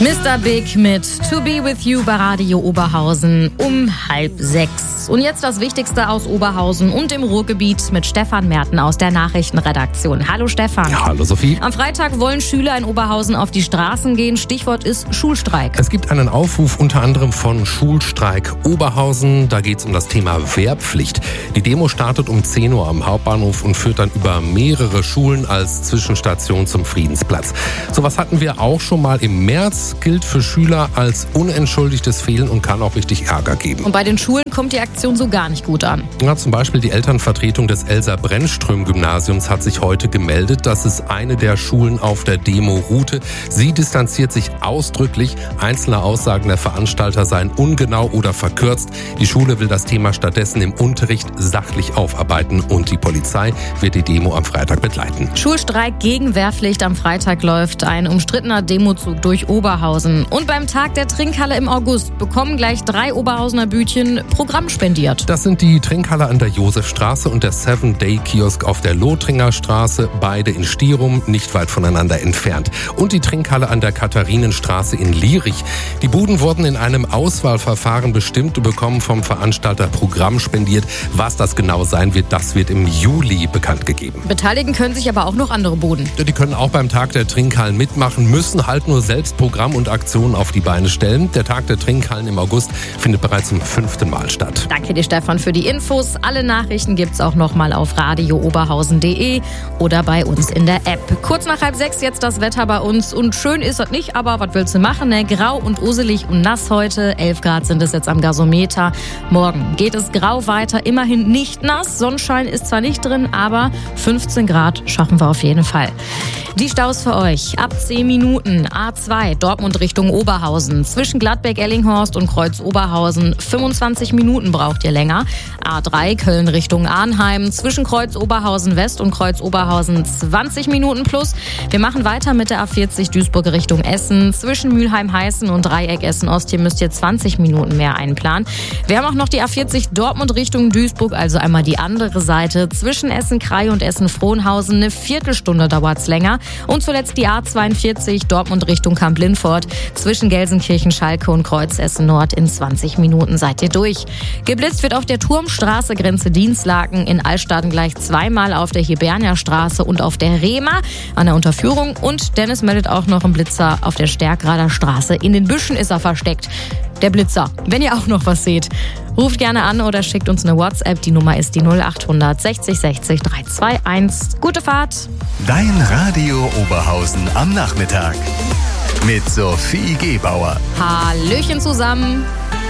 Mr. Big mit To Be With You bei Radio Oberhausen um 5:30. Und jetzt das Wichtigste aus Oberhausen und dem Ruhrgebiet mit Stefan Merten aus der Nachrichtenredaktion. Hallo Stefan. Ja, hallo Sophie. Am Freitag wollen Schüler in Oberhausen auf die Straßen gehen. Stichwort ist Schulstreik. Es gibt einen Aufruf unter anderem von Schulstreik Oberhausen. Da geht es um das Thema Wehrpflicht. Die Demo startet um 10 Uhr am Hauptbahnhof und führt dann über mehrere Schulen als Zwischenstation zum Friedensplatz. Sowas hatten wir auch schon mal im März. Gilt für Schüler als unentschuldigtes Fehlen und kann auch richtig Ärger geben. Und bei den Schulen kommt die Aktion so gar nicht gut an. Ja, zum Beispiel die Elternvertretung des Elsa-Brennström-Gymnasiums hat sich heute gemeldet, dass es eine der Schulen auf der Demo-Route. Sie distanziert sich ausdrücklich. Einzelne Aussagen der Veranstalter seien ungenau oder verkürzt. Die Schule will das Thema stattdessen im Unterricht sachlich aufarbeiten und die Polizei wird die Demo am Freitag begleiten. Schulstreik gegen Wehrpflicht am Freitag läuft ein umstrittener Demozug durch Oberhausen. Und beim Tag der Trinkhalle im August bekommen gleich 3 Oberhausener Bütchen Programm spendiert. Das sind die Trinkhalle an der Josefstraße und der 7-Day-Kiosk auf der Lothringer Straße, beide in Stierum, nicht weit voneinander entfernt. Und die Trinkhalle an der Katharinenstraße in Lierich. Die Buden wurden in einem Auswahlverfahren bestimmt und bekommen vom Veranstalter Programm spendiert. Was das genau sein wird, das wird im Juli bekannt gegeben. Beteiligen können sich aber auch noch andere Buden. Die können auch beim Tag der Trinkhallen mitmachen, müssen halt nur selbst Programm und Aktionen auf die Beine stellen. Der Tag der Trinkhallen im August findet bereits zum 5. Mal statt. Danke dir, Stefan, für die Infos. Alle Nachrichten gibt's auch nochmal auf radiooberhausen.de oder bei uns in der App. Kurz nach 5:30 jetzt das Wetter bei uns. Und schön ist das nicht, aber was willst du machen? Ne? Grau und uselig und nass heute. 11 Grad sind es jetzt am Gasometer. Morgen geht es grau weiter, immerhin nicht nass. Sonnenschein ist zwar nicht drin, aber 15 Grad schaffen wir auf jeden Fall. Die Staus für euch. Ab 10 Minuten. A2 Dortmund Richtung Oberhausen. Zwischen Gladbeck-Ellinghorst und Kreuz-Oberhausen 25 Minuten braucht ihr länger. A3 Köln Richtung Arnheim. Zwischen Kreuz-Oberhausen West und Kreuz-Oberhausen 20 Minuten plus. Wir machen weiter mit der A40 Duisburg Richtung Essen. Zwischen Mülheim-Heißen und Dreieck Essen-Ost. Hier müsst ihr 20 Minuten mehr einplanen. Wir haben auch noch die A40 Dortmund Richtung Duisburg, also einmal die andere Seite. Zwischen Essen-Krei und Essen-Frohnhausen eine Viertelstunde dauert's länger. Und zuletzt die A42 Dortmund Richtung Kamp-Lindfort. Zwischen Gelsenkirchen, Schalke und Kreuz Essen-Nord in 20 Minuten seid ihr durch. Geblitzt wird auf der Turmstraße Grenze Dienstlaken, in Altstaden gleich zweimal auf der Hibernia Straße und auf der Rema an der Unterführung. Und Dennis meldet auch noch einen Blitzer auf der Stärkrader Straße. In den Büschen ist er versteckt. Der Blitzer. Wenn ihr auch noch was seht, ruft gerne an oder schickt uns eine WhatsApp. Die Nummer ist die 0800 60 60 321. Gute Fahrt. Dein Radio Oberhausen am Nachmittag. Mit Sophie Gebauer. Hallöchen zusammen.